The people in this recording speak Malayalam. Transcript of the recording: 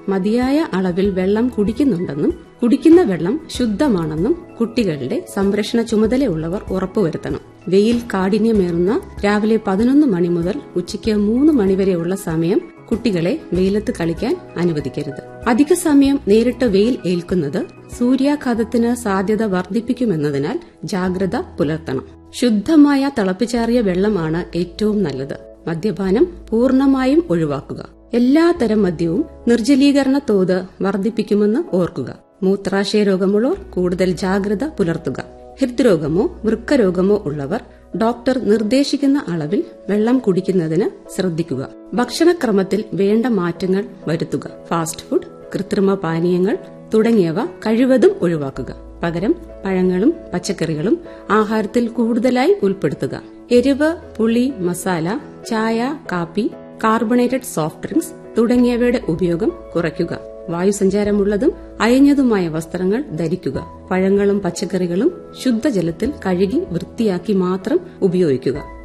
മതിയായ അളവിൽ വെള്ളം കുടിക്കുന്നുണ്ടെന്നും കുടിക്കുന്ന വെള്ളം ശുദ്ധമാണെന്നും കുട്ടികളുടെ സംരക്ഷണ ചുമതലയുള്ളവർ ഉറപ്പുവരുത്തണം. വെയിൽ കാഠിന്യമേറുന്ന രാവിലെ 11 മണി മുതൽ ഉച്ചയ്ക്ക് 3 മണിവരെയുള്ള സമയം കുട്ടികളെ വെയിലത്ത് കളിക്കാൻ അനുവദിക്കരുത്. അധിക സമയം നേരിട്ട് വെയിൽ ഏൽക്കുന്നത് സൂര്യാഘാതത്തിന് സാധ്യത വർദ്ധിപ്പിക്കുമെന്നതിനാൽ ജാഗ്രത പുലർത്തണം. ശുദ്ധമായ തിളപ്പിച്ചാറിയ വെള്ളമാണ് ഏറ്റവും നല്ലത്. മദ്യപാനം പൂർണ്ണമായും ഒഴിവാക്കുക. എല്ലാത്തരം മദ്യവും നിർജ്ജലീകരണ തോത് വർദ്ധിപ്പിക്കുമെന്ന് ഓർക്കുക. മൂത്രാശയ രോഗമുള്ളവർ കൂടുതൽ ജാഗ്രത പുലർത്തുക. ഹൃദ്രോഗമോ വൃക്കരോഗമോ ഉള്ളവർ ഡോക്ടർ നിർദ്ദേശിക്കുന്ന അളവിൽ വെള്ളം കുടിക്കുന്നതിന് ശ്രദ്ധിക്കുക. ഭക്ഷണക്രമത്തിൽ വേണ്ട മാറ്റങ്ങൾ വരുത്തുക. ഫാസ്റ്റ് ഫുഡ്, കൃത്രിമ പാനീയങ്ങൾ തുടങ്ങിയവ കഴിവതും ഒഴിവാക്കുക. പകരം പഴങ്ങളും പച്ചക്കറികളും ആഹാരത്തിൽ കൂടുതലായി ഉൾപ്പെടുത്തുക. എരിവ്, പുളി, മസാല, ചായ, കാപ്പി, കാർബണേറ്റഡ് സോഫ്റ്റ് ഡ്രിങ്ക്സ് തുടങ്ങിയവയുടെ ഉപയോഗം കുറയ്ക്കുക. വായുസഞ്ചാരമുള്ളതും അയഞ്ഞതുമായ വസ്ത്രങ്ങൾ ധരിക്കുക. പഴങ്ങളും പച്ചക്കറികളും ശുദ്ധജലത്തിൽ കഴുകി വൃത്തിയാക്കി മാത്രം ഉപയോഗിക്കുക.